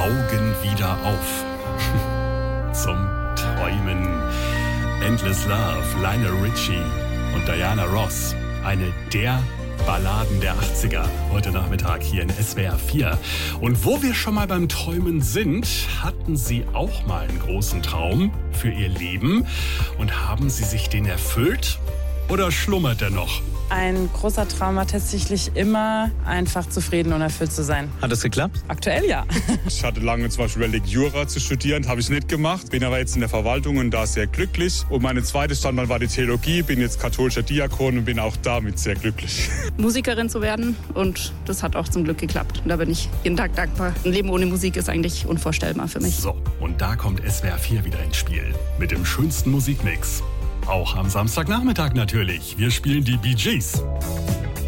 Augen wieder auf. Zum Träumen. Endless Love, Lionel Richie und Diana Ross. Eine der Balladen der 80er. Heute Nachmittag hier in SWR 4. Und wo wir schon mal beim Träumen sind, hatten Sie auch mal einen großen Traum für Ihr Leben? Und haben Sie sich den erfüllt? Oder schlummert er noch? Ein großer Traum war tatsächlich immer, einfach zufrieden und erfüllt zu sein. Hat das geklappt? Aktuell ja. Ich hatte lange zum Beispiel überlegt, Jura zu studieren, habe ich nicht gemacht. Bin aber jetzt in der Verwaltung und da sehr glücklich. Und meine zweite Standbein war die Theologie, bin jetzt katholischer Diakon und bin auch damit sehr glücklich. Musikerin zu werden und das hat auch zum Glück geklappt. Und da bin ich jeden Tag dankbar. Ein Leben ohne Musik ist eigentlich unvorstellbar für mich. So, und da kommt SWR 4 wieder ins Spiel. Mit dem schönsten Musikmix. Auch am Samstagnachmittag natürlich. Wir spielen die Bee Gees.